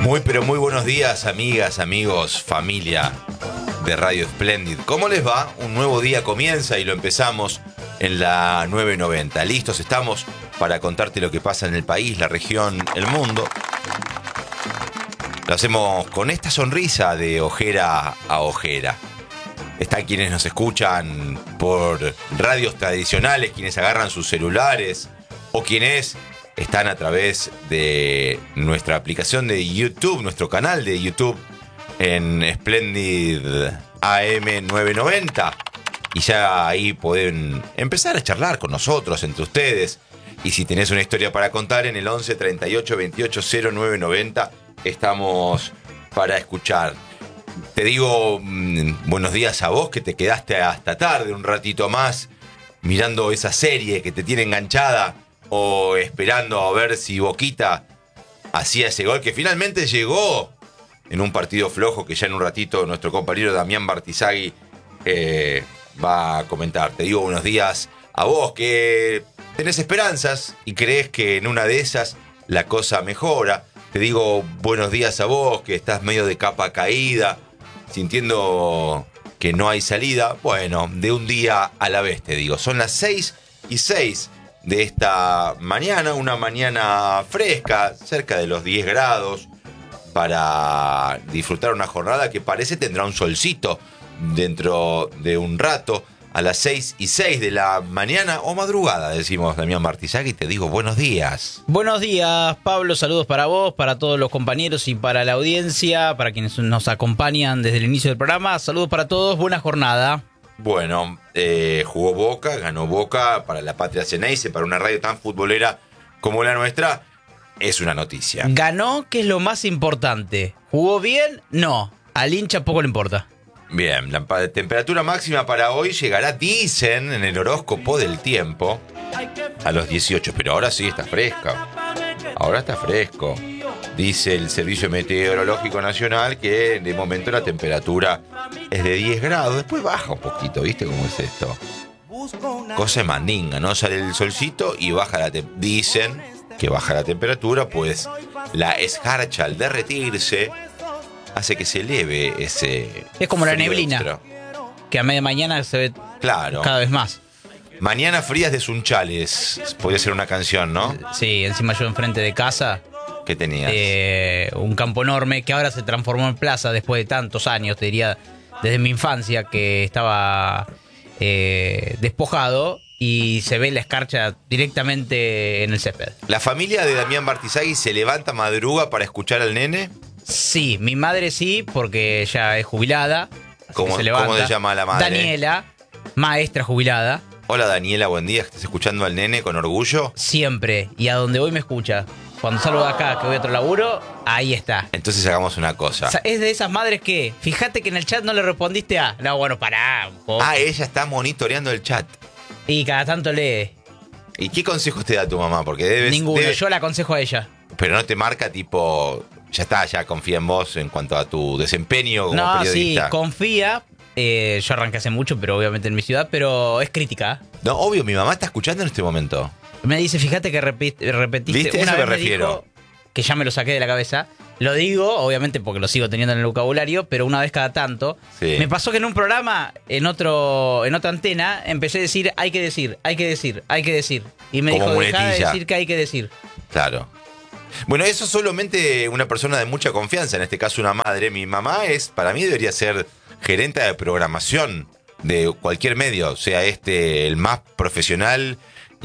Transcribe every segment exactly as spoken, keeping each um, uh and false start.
Muy pero muy buenos días, amigas, amigos, familia de Radio Splendid. ¿Cómo les va? Un nuevo día comienza y lo empezamos en la nueve noventa. Listos estamos para contarte lo que pasa en el país, la región, el mundo. Lo hacemos con esta sonrisa de ojera a ojera. Están quienes nos escuchan por radios tradicionales, quienes agarran sus celulares o quienes están a través de nuestra aplicación de YouTube, nuestro canal de YouTube en Splendid A M nueve noventa. Y ya ahí pueden empezar a charlar con nosotros, entre ustedes. Y si tenés una historia para contar, en el once treinta y ocho veintiocho cero nueve noventa estamos para escuchar. Te digo mmm, buenos días a vos que te quedaste hasta tarde, un ratito más, mirando esa serie que te tiene enganchada o esperando a ver si Boquita hacía ese gol que finalmente llegó en un partido flojo que ya en un ratito nuestro compañero Damián Bartizagui eh, va a comentar. Te digo buenos días a vos que tenés esperanzas y crees que en una de esas la cosa mejora. Te digo buenos días a vos que estás medio de capa caída, sintiendo que no hay salida. Bueno, de un día a la vez te digo. Son las seis y seis de esta mañana, una mañana fresca, cerca de los diez grados, para disfrutar una jornada que parece tendrá un solcito dentro de un rato. A las seis y seis de la mañana o madrugada, decimos Damián Bartizagui, te digo buenos días. Buenos días, Pablo, saludos para vos, para todos los compañeros y para la audiencia, para quienes nos acompañan desde el inicio del programa. Saludos para todos, buena jornada. Bueno, eh, jugó Boca, ganó Boca para la Patria Ceneice, para una radio tan futbolera como la nuestra, es una noticia. Ganó, que es lo más importante. ¿Jugó bien? No, al hincha poco le importa. Bien, la temperatura máxima para hoy llegará, dicen, en el horóscopo del tiempo, a los dieciocho, pero ahora sí está fresca. Ahora está fresco. Dice el Servicio Meteorológico Nacional que de momento la temperatura es de diez grados, después baja un poquito, ¿viste cómo es esto? Cosa de mandinga, ¿no? Sale el solcito y baja la temperatura. Dicen que baja la temperatura, pues la escarcha al derretirse hace que se eleve ese... Es como la neblina, extra, que a media mañana se ve claro. Cada vez más. Mañanas frías de Sunchales, podría ser una canción, ¿no? Sí, encima yo enfrente de casa... ¿Qué tenías? Eh, un campo enorme que ahora se transformó en plaza después de tantos años, te diría, desde mi infancia, que estaba eh, despojado y se ve la escarcha directamente en el césped. ¿La familia de Damián Bartizagui se levanta madruga para escuchar al nene? Sí, mi madre sí, porque ella es jubilada. ¿Cómo se, ¿Cómo se llama la madre? Daniela, maestra jubilada. Hola Daniela, buen día. ¿Estás escuchando al nene con orgullo? Siempre, y a donde voy me escucha. Cuando salgo de acá, que voy a otro laburo, ahí está. Entonces hagamos una cosa. O sea, es de esas madres que, fíjate que en el chat no le respondiste a... No, bueno, pará un poco. Ah, ella está monitoreando el chat. Y cada tanto lee. ¿Y qué consejos te da tu mamá? Porque debes... Ninguno, debes... yo la aconsejo a ella. Pero no te marca tipo... Ya está, ya confía en vos en cuanto a tu desempeño como no, periodista. No, sí, confía. Eh, yo arranqué hace mucho, pero obviamente en mi ciudad, pero es crítica. No, obvio, mi mamá está escuchando en este momento. Me dice, fíjate que repite, repetiste... ¿Viste? Una Eso vez me me refiero. Dijo que ya me lo saqué de la cabeza. Lo digo, obviamente, porque lo sigo teniendo en el vocabulario, pero una vez cada tanto. Sí. Me pasó que en un programa, en otro en otra antena, empecé a decir, hay que decir, hay que decir, hay que decir. Y me Como dijo, dejá de muletilla. decir que hay que decir. Claro. Bueno, eso solamente una persona de mucha confianza, en este caso una madre. Mi mamá es, para mí debería ser gerenta de programación de cualquier medio, sea este el más profesional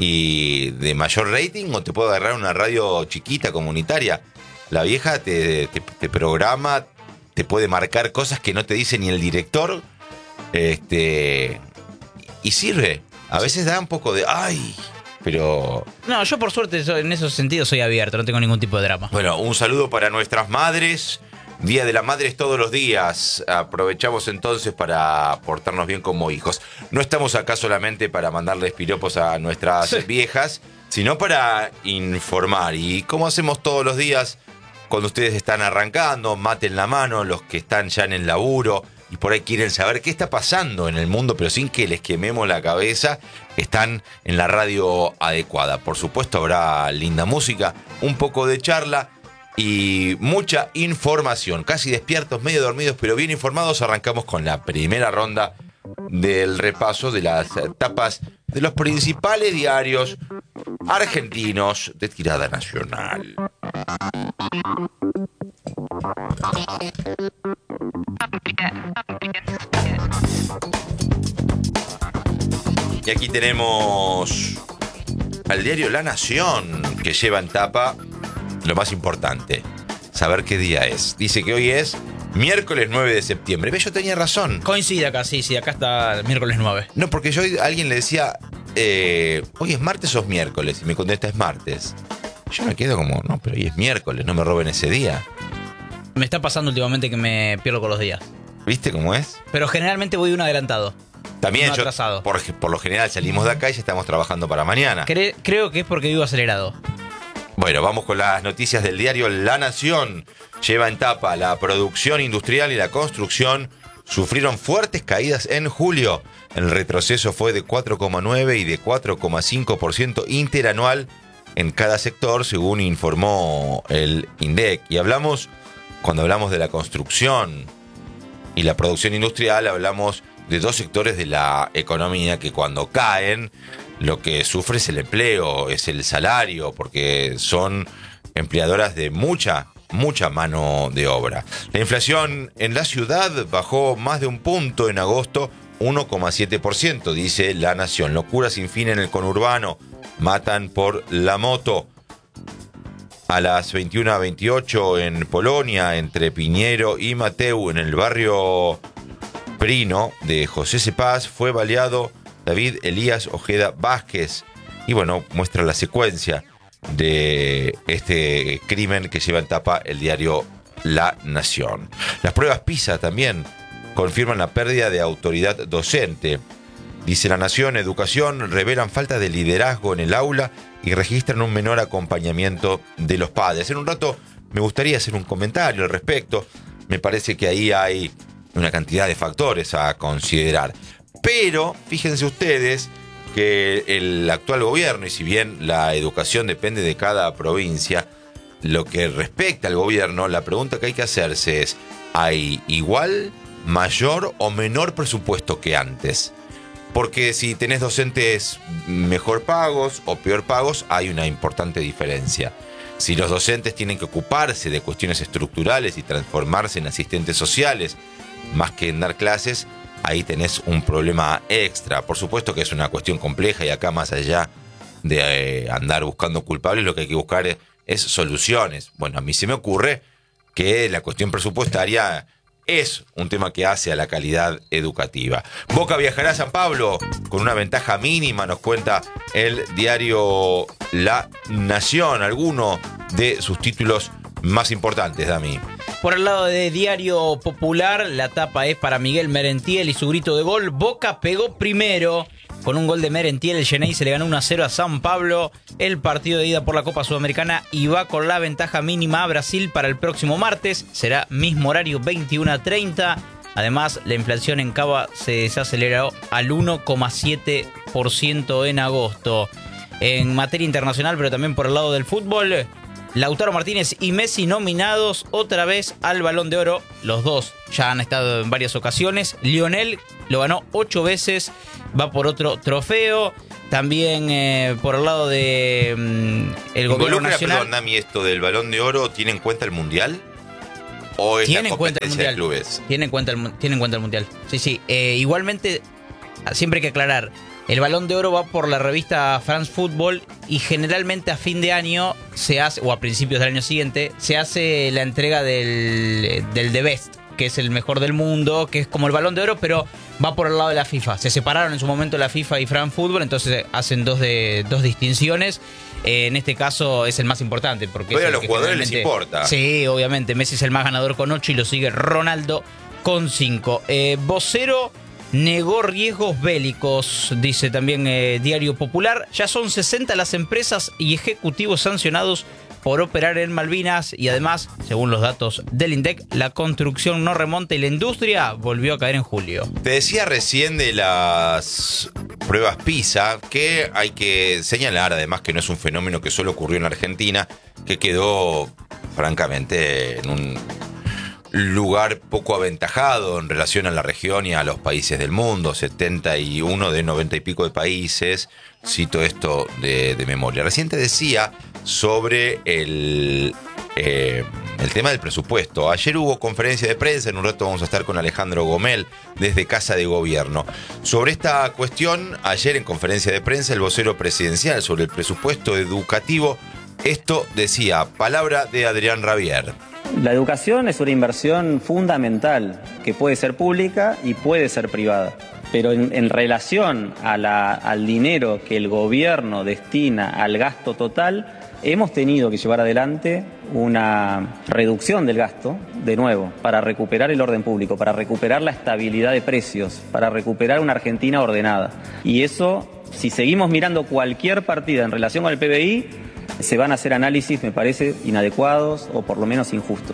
y de mayor rating, o te puedo agarrar una radio chiquita, comunitaria. La vieja te, te, te programa, te puede marcar cosas que no te dice ni el director, este y sirve. A veces da un poco de ¡ay! Pero... No, yo por suerte en esos sentidos soy abierto, no tengo ningún tipo de drama. Bueno, un saludo para nuestras madres. Día de las Madres todos los días. Aprovechamos entonces para portarnos bien como hijos. No estamos acá solamente para mandarles piropos a nuestras sí. viejas, sino para informar. Y como hacemos todos los días, cuando ustedes están arrancando, mate en la mano, los que están ya en el laburo y por ahí quieren saber qué está pasando en el mundo, pero sin que les quememos la cabeza, están en la radio adecuada. Por supuesto habrá linda música, un poco de charla y mucha información. Casi despiertos, medio dormidos, pero bien informados. Arrancamos con la primera ronda del repaso de las tapas de los principales diarios argentinos de tirada nacional. Y aquí tenemos al diario La Nación, que lleva en tapa lo más importante, saber qué día es. Dice que hoy es miércoles nueve de septiembre. ¿Ves? Yo tenía razón. Coincide acá, sí, sí, acá está el miércoles nueve. No, porque yo a alguien le decía, eh, ¿hoy es martes o es miércoles? Y me contesta, es martes. Yo me quedo como, no, pero hoy es miércoles, no me roben ese día. Me está pasando últimamente que me pierdo con los días. ¿Viste cómo es? Pero generalmente voy un adelantado. También no yo, atrasado. Por, por lo general salimos de acá y ya estamos trabajando para mañana. Cre- creo que es porque vivo acelerado. Bueno, vamos con las noticias del diario La Nación. Lleva en tapa: la producción industrial y la construcción sufrieron fuertes caídas en julio. El retroceso fue de cuatro coma nueve y de cuatro coma cinco por ciento interanual en cada sector, según informó el INDEC. Y hablamos, cuando hablamos de la construcción y la producción industrial, hablamos de dos sectores de la economía que cuando caen, lo que sufre es el empleo, es el salario, porque son empleadoras de mucha, mucha mano de obra. La inflación en la ciudad bajó más de un punto en agosto, uno coma siete por ciento, dice La Nación. Locura sin fin en el conurbano, matan por la moto. A las veintiuna veintiocho en Polonia, entre Piñero y Mateu, en el barrio Prino de José Cepaz, fue baleado David Elías Ojeda Vázquez. Y bueno, muestra la secuencia de este crimen que lleva en tapa el diario La Nación. Las pruebas PISA también confirman la pérdida de autoridad docente. Dice La Nación, educación, revelan falta de liderazgo en el aula y registran un menor acompañamiento de los padres. En un rato me gustaría hacer un comentario al respecto. Me parece que ahí hay una cantidad de factores a considerar. Pero fíjense ustedes que el actual gobierno, y si bien la educación depende de cada provincia, lo que respecta al gobierno, la pregunta que hay que hacerse es: ¿hay igual, mayor o menor presupuesto que antes? Porque si tenés docentes mejor pagos o peor pagos, hay una importante diferencia. Si los docentes tienen que ocuparse de cuestiones estructurales y transformarse en asistentes sociales, más que en dar clases, ahí tenés un problema extra. Por supuesto que es una cuestión compleja y acá, más allá de eh, andar buscando culpables, lo que hay que buscar es, es soluciones. Bueno, a mí se me ocurre que la cuestión presupuestaria es un tema que hace a la calidad educativa. Boca viajará a San Pablo con una ventaja mínima, nos cuenta el diario La Nación, alguno de sus títulos más importantes, Dami. Por el lado de Diario Popular, la tapa es para Miguel Merentiel y su grito de gol. Boca pegó primero. Con un gol de Merentiel, el Xenei se le ganó uno a cero a San Pablo. El partido de ida por la Copa Sudamericana y va con la ventaja mínima a Brasil para el próximo martes. Será mismo horario, veintiuno a treinta. Además, la inflación en Cava se desaceleró al uno coma siete por ciento en agosto. En materia internacional, pero también por el lado del fútbol, Lautaro Martínez y Messi nominados otra vez al Balón de Oro. Los dos ya han estado en varias ocasiones. Lionel lo ganó ocho veces, va por otro trofeo. También eh, por el lado de mm, el gobierno nacional. Perdón, Dami, esto del Balón de Oro, ¿tiene en cuenta el Mundial? ¿O es tiene la en cuenta el competencia Mundial. de clubes? Tiene en cuenta el, tiene en cuenta el Mundial. Sí, sí. Eh, igualmente, siempre hay que aclarar, el Balón de Oro va por la revista France Football y generalmente a fin de año se hace, o a principios del año siguiente, se hace la entrega del, del The Best, que es el mejor del mundo, que es como el Balón de Oro, pero va por el lado de la FIFA. Se separaron en su momento la FIFA y France Football, entonces hacen dos, de, dos distinciones. Eh, en este caso es el más importante. Porque Pero es a el los que jugadores les generalmente- importa. Sí, obviamente. Messi es el más ganador con ocho y lo sigue Ronaldo con cinco. Eh, vocero negó riesgos bélicos, dice también eh, Diario Popular. Ya son sesenta las empresas y ejecutivos sancionados por operar en Malvinas y además, según los datos del INDEC, la construcción no remonta y la industria volvió a caer en julio. Te decía recién de las pruebas PISA, que hay que señalar además que no es un fenómeno que solo ocurrió en Argentina, que quedó francamente en un lugar poco aventajado en relación a la región y a los países del mundo. setenta y uno de noventa y pico de países. Cito esto de, de memoria. Recién te decía sobre el, eh, el tema del presupuesto. Ayer hubo conferencia de prensa, en un rato vamos a estar con Alejandro Gomel desde Casa de Gobierno. Sobre esta cuestión, ayer en conferencia de prensa el vocero presidencial sobre el presupuesto educativo, esto decía, palabra de Adrián Rabier. La educación es una inversión fundamental que puede ser pública y puede ser privada. Pero en, en relación a la, al dinero que el gobierno destina al gasto total, hemos tenido que llevar adelante una reducción del gasto, de nuevo, para recuperar el orden público, para recuperar la estabilidad de precios, para recuperar una Argentina ordenada. Y eso, si seguimos mirando cualquier partida en relación con el P B I, se van a hacer análisis, me parece, inadecuados o por lo menos injustos.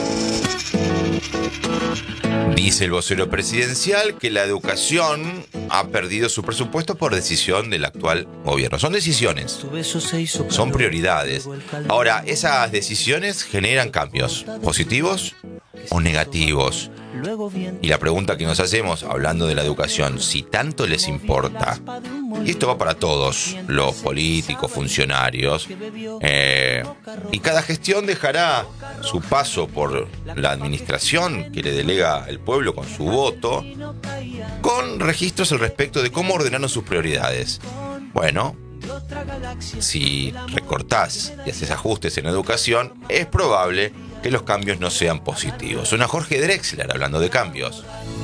Dice el vocero presidencial que la educación ha perdido su presupuesto por decisión del actual gobierno. Son decisiones, son prioridades. Ahora, esas decisiones generan cambios, positivos o negativos. Y la pregunta que nos hacemos, hablando de la educación, si tanto les importa, y esto va para todos, los políticos, funcionarios, eh, y cada gestión dejará su paso por la administración que le delega el pueblo con su voto, con registros al respecto de cómo ordenaron sus prioridades. Bueno, si recortás y haces ajustes en educación, es probable que los cambios no sean positivos. Suena Jorge Drexler hablando de cambios.